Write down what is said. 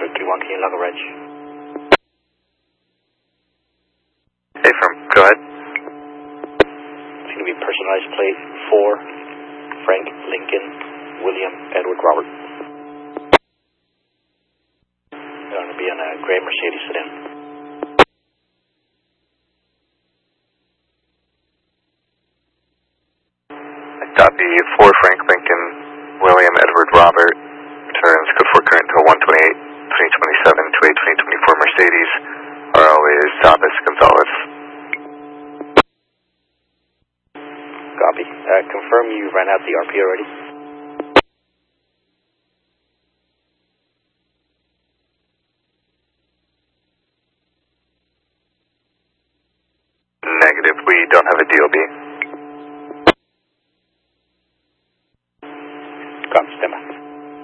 Victory 1, can you log a reg? Hey, firm, go ahead. It's going to be personalized plate 4, Frank Lincoln William Edward Robert. It's going to be on a gray Mercedes sedan. Copy 4 Frank Lincoln William Edward Robert. Returns code 4 current to 128-2027 to 8-2024 Mercedes. RO is Zabas Gonzalez. Copy. Confirm you ran out the RP already? Negative, we don't have a DOB.